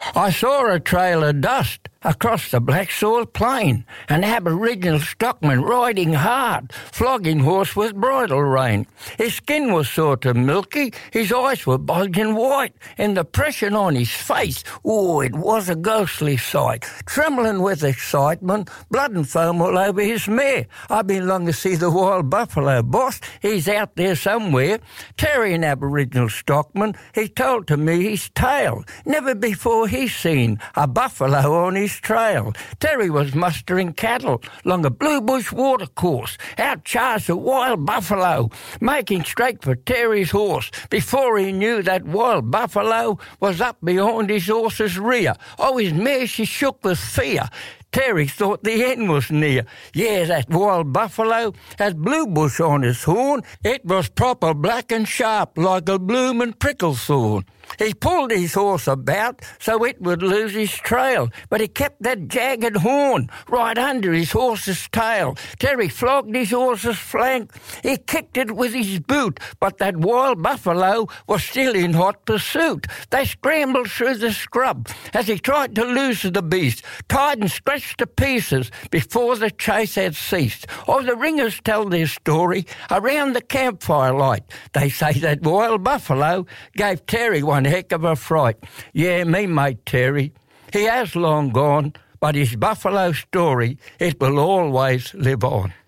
I saw a trail of dust across the black soil plain, an Aboriginal stockman riding hard, flogging horse with bridle rein. His skin was sort of milky, his eyes were bulging white, and the pressure on his face, it was a ghostly sight. Trembling with excitement, blood and foam all over his mare. I've been long to see the wild buffalo, boss. He's out there somewhere. Terry, an Aboriginal stockman, he told to me his tale. Never before he's seen a buffalo on his trail. Terry was mustering cattle along a blue bush watercourse. Out charged a wild buffalo, making straight for Terry's horse. Before he knew, that wild buffalo was up behind his horse's rear. Oh, his mare, she shook with fear. Terry thought the end was near. Yeah, that wild buffalo had blue bush on his horn. It was proper black and sharp, like a bloomin' prickle thorn. He pulled his horse about so it would lose his trail, but he kept that jagged horn right under his horse's tail. Terry flogged his horse's flank. He kicked it with his boot, but that wild buffalo was still in hot pursuit. They scrambled through the scrub as he tried to lose the beast, tied and scratched to pieces before the chase had ceased. Oh, the ringers tell their story around the campfire light. They say that wild buffalo gave Terry one heck of a fright. Yeah, me mate Terry, he has long gone, but his buffalo story, it will always live on.